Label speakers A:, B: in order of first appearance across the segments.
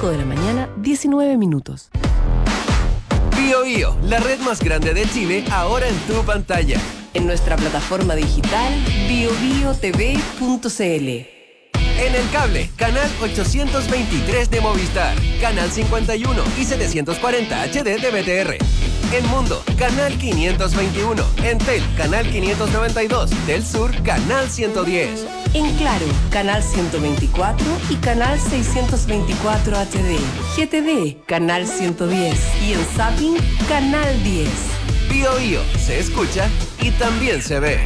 A: 5 de la mañana, 19 minutos.
B: Bio, la red más grande de Chile, ahora en tu pantalla.
A: En nuestra plataforma digital biobiotv.cl.
B: En el cable, canal 823 de Movistar, canal 51 y 740 HD de BTR. En Mundo, canal 521. En canal 592. Del Sur, canal 110.
A: En Claro, canal 124 y canal 624 HD. GTD, canal 110. Y en Zapping, canal 10.
B: Bio se escucha y también se ve.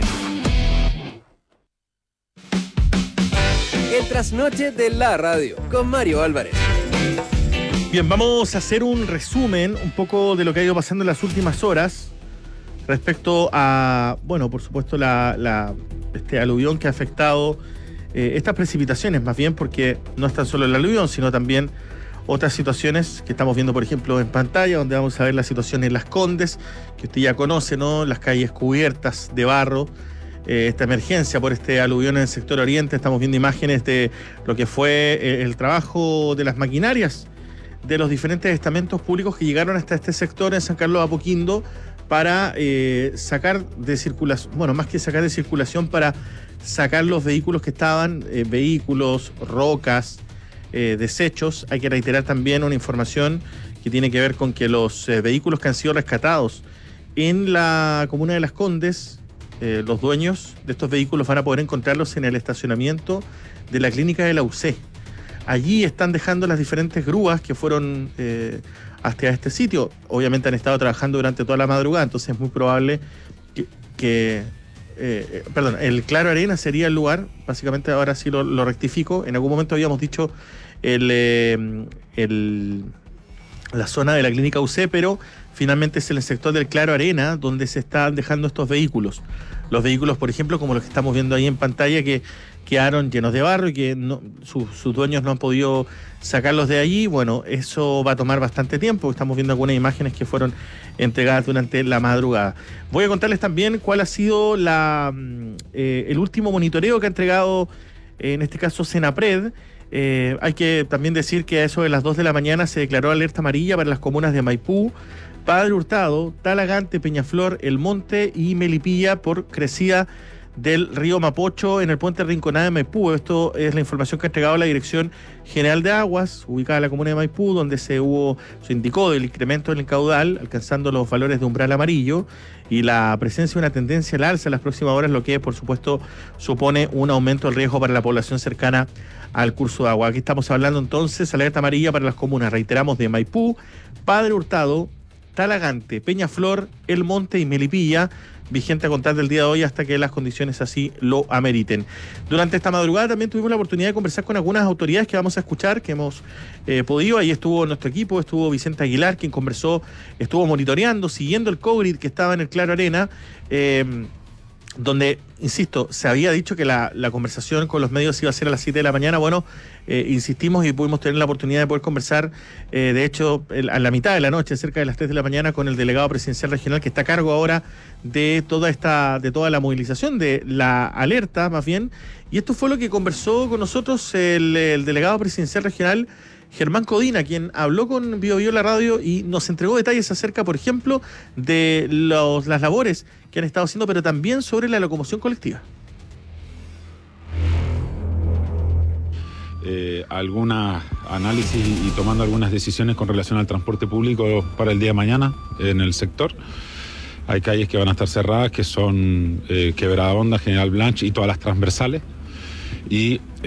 B: El trasnoche de la radio con Mario Álvarez.
C: Bien, vamos a hacer un resumen un poco de lo que ha ido pasando en las últimas horas respecto a, bueno, por supuesto, este aluvión que ha afectado estas precipitaciones, más bien porque no es tan solo el aluvión, sino también otras situaciones que estamos viendo, por ejemplo, en pantalla, donde vamos a ver la situación en Las Condes, que usted ya conoce, ¿no? Las calles cubiertas de barro. Esta emergencia por este aluvión en el sector oriente. Estamos viendo imágenes de lo que fue el trabajo de las maquinarias de los diferentes estamentos públicos que llegaron hasta este sector en San Carlos de Apoquindo para sacar de circulación, bueno, más que sacar de circulación, para sacar los vehículos que estaban, vehículos, rocas, desechos. Hay que reiterar también una información que tiene que ver con que los vehículos que han sido rescatados en la comuna de Las Condes, los dueños de estos vehículos van a poder encontrarlos en el estacionamiento de la clínica de la UC. Allí están dejando las diferentes grúas que fueron hasta este sitio. Obviamente han estado trabajando durante toda la madrugada, entonces es muy probable que el Claro Arena sería el lugar. Básicamente ahora sí lo rectifico. En algún momento habíamos dicho la zona de la clínica UC, pero finalmente es el sector del Claro Arena donde se están dejando estos vehículos. Los vehículos, por ejemplo, como los que estamos viendo ahí en pantalla, que quedaron llenos de barro y que sus dueños no han podido sacarlos de allí. Bueno, eso va a tomar bastante tiempo. Estamos viendo algunas imágenes que fueron entregadas durante la madrugada. Voy a contarles también cuál ha sido el último monitoreo que ha entregado, en este caso, Senapred. Hay que también decir que a eso de las 2 de la mañana se declaró alerta amarilla para las comunas de Maipú, Padre Hurtado, Talagante, Peñaflor, El Monte y Melipilla por crecida del río Mapocho en el puente Rinconada de Maipú. Esto es la información que ha entregado la Dirección General de Aguas, ubicada en la comuna de Maipú, donde se indicó el incremento en el caudal, alcanzando los valores de umbral amarillo, y la presencia de una tendencia al alza en las próximas horas, lo que, por supuesto, supone un aumento del riesgo para la población cercana al curso de agua. Aquí estamos hablando entonces, alerta amarilla para las comunas, reiteramos, de Maipú, Padre Hurtado, Talagante, Peñaflor, El Monte y Melipilla, vigente a contar del día de hoy hasta que las condiciones así lo ameriten. Durante esta madrugada también tuvimos la oportunidad de conversar con algunas autoridades que vamos a escuchar, que hemos podido. Ahí estuvo nuestro equipo, estuvo Vicente Aguilar, quien conversó, estuvo monitoreando, siguiendo el COVID que estaba en el Claro Arena, donde, insisto, se había dicho que la conversación con los medios iba a ser a las 7 de la mañana. Bueno, insistimos y pudimos tener la oportunidad de poder conversar, de hecho, a la mitad de la noche, cerca de las 3 de la mañana, con el delegado presidencial regional que está a cargo ahora de toda la movilización, de la alerta, más bien. Y esto fue lo que conversó con nosotros el delegado presidencial regional, Germán Codina, quien habló con Bio la radio y nos entregó detalles acerca, por ejemplo, de las labores que han estado haciendo, pero también sobre la locomoción colectiva.
D: Algunos análisis y tomando algunas decisiones con relación al transporte público para el día de mañana en el sector. Hay calles que van a estar cerradas, que son Quebrada Honda, General Blanch y todas las transversales. Y